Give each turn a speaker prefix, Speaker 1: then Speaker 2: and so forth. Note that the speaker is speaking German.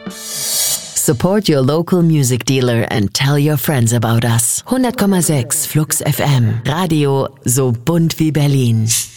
Speaker 1: Support your local music dealer and tell your friends about us. 100,6 Flux FM. Radio so bunt wie Berlin.